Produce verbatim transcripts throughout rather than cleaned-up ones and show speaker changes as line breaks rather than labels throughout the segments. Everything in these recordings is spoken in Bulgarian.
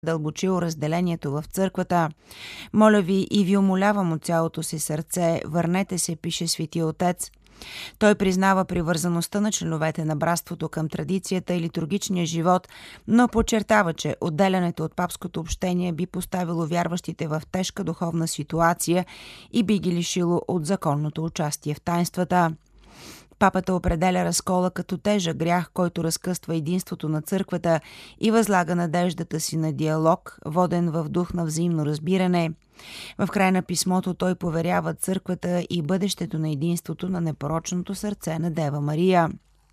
дълбочил разделението в църквата. Моля ви и ви умолявам от цялото си сърце, върнете се, пише Свети Отец. Той признава привързаността на членовете на братството към традицията и литургичния живот, но подчертава, че отделянето от папското общение би поставило вярващите в тежка духовна ситуация и би ги лишило от законното участие в таинствата. Папата определя разкола като тежък грях, който разкъсва единството на църквата и възлага надеждата си на диалог, воден в дух на взаимно разбиране. В края на писмото той поверява църквата и бъдещето на единството на непорочното сърце на Дева Мария.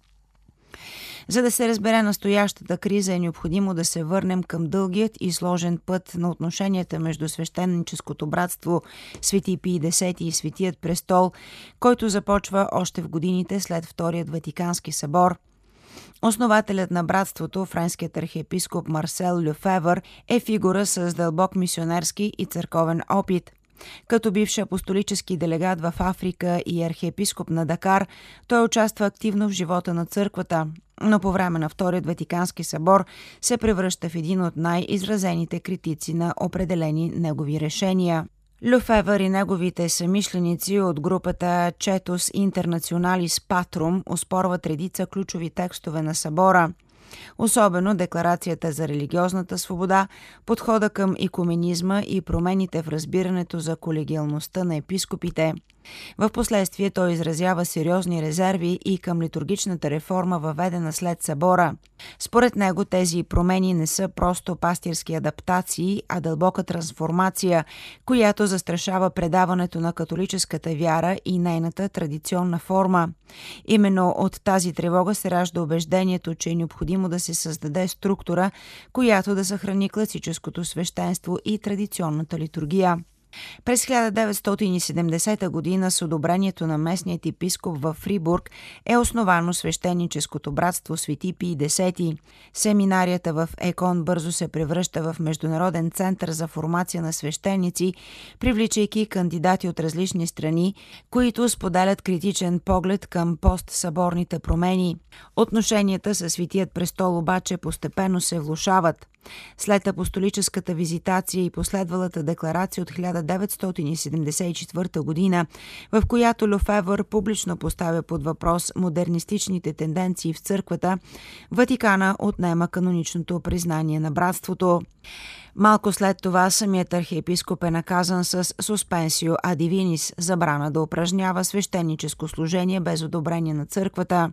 За да се разбере настоящата криза, е необходимо да се върнем към дългият и сложен път на отношенията между свещеническото братство Свети Пий Десети и Светият престол, който започва още в годините след Вторият Ватикански събор. Основателят на братството, френският архиепископ Марсел Лефевър, е фигура с дълбок мисионерски и църковен опит. Като бивш апостолически делегат в Африка и архиепископ на Дакар, той участва активно в живота на църквата, но по време на Вторият Ватикански събор се превръща в един от най-изразените критици на определени негови решения. Лефевър и неговите съмишленици от групата Четус Интернационалис Патрум оспорват редица ключови текстове на събора, особено декларацията за религиозната свобода, подхода към икуменизма и промените в разбирането за колегиалността на епископите. В последствие той изразява сериозни резерви и към литургичната реформа, въведена след събора. Според него тези промени не са просто пастирски адаптации, а дълбока трансформация, която застрашава предаването на католическата вяра и нейната традиционна форма. Именно от тази тревога се ражда убеждението, че е необходимо да се създаде структура, която да съхрани класическото свещенство и традиционната литургия. През хиляда деветстотин и седемдесета година с одобрението на местният епископ във Фрибург е основано свещеническото братство Свети Пий Десети. Семинарията в Екон бързо се превръща в международен център за формация на свещеници, привличайки кандидати от различни страни, които споделят критичен поглед към постсъборните промени. Отношенията със Светият престол обаче постепенно се влошават. След апостолическата визитация и последвалата декларация от хиляда деветстотин и седемдесет и четвърта година, в която Лефевър публично поставя под въпрос модернистичните тенденции в църквата, Ватикана отнема каноничното признание на братството. Малко след това самият архиепископ е наказан с суспенсио а дивинис, забрана да упражнява свещеническо служение без одобрение на църквата.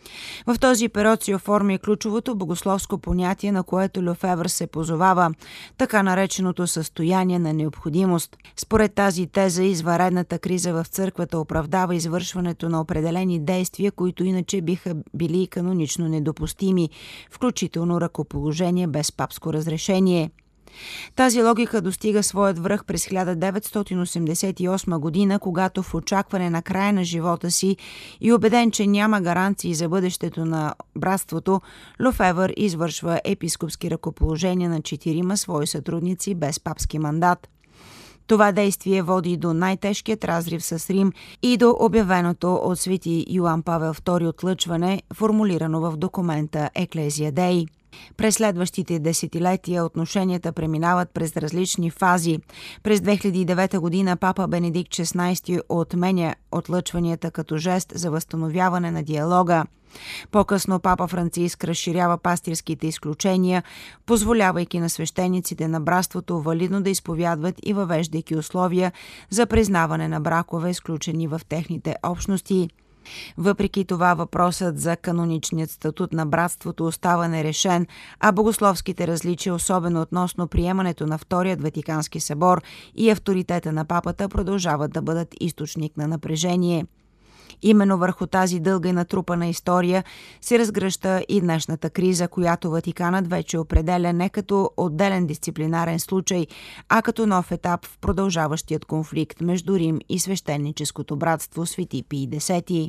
В този период се оформи ключовото богословско понятие, на което Лефевър се позовава, така нареченото състояние на необходимост. Според тази теза, извънредната криза в църквата оправдава извършването на определени действия, които иначе биха били канонично недопустими, включително ръкоположение без папско разрешение. Тази логика достига своят връх през хиляда деветстотин осемдесет и осма година, когато в очакване на края на живота си и убеден, че няма гаранции за бъдещето на братството, Лефевър извършва епископски ръкоположения на четирима свои сътрудници без папски мандат. Това действие води до най-тежкият разрив с Рим и до обявеното от свети Йоан Павел втори отлъчване, формулирано в документа Еклезия Дей. През следващите десетилетия отношенията преминават през различни фази. През две хиляди и девета година папа Бенедикт шестнадесети отменя отлъчванията като жест за възстановяване на диалога. По-късно папа Франциск разширява пастирските изключения, позволявайки на свещениците на братството валидно да изповядват и въвеждайки условия за признаване на бракове, изключени в техните общности. Въпреки това въпросът за каноничният статут на братството остава нерешен, а богословските различия, особено относно приемането на Вторият Ватикански събор и авторитета на папата, продължават да бъдат източник на напрежение. Именно върху тази дълга и натрупана история се разгръща и днешната криза, която Ватиканът вече определя не като отделен дисциплинарен случай, а като нов етап в продължаващият конфликт между Рим и свещеническото братство Свети Пий Десети.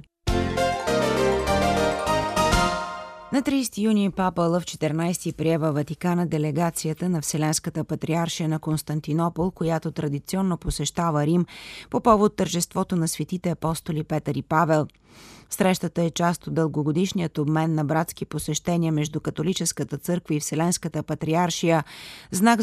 На тридесети юни папа Лъв четирнадесети прие във Ватикана делегацията на Вселенската патриаршия на Константинопол, която традиционно посещава Рим по повод тържеството на светите апостоли Петър и Павел. Срещата е част от дългогодишният обмен на братски посещения между католическата църква и Вселенската патриаршия, знак